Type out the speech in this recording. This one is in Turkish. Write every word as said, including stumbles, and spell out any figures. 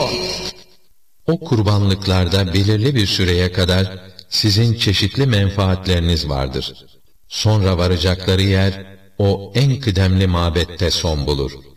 O kurbanlıklarda belirli bir süreye kadar sizin çeşitli menfaatleriniz vardır. Sonra varacakları yer, o en kıdemli mabette son bulur.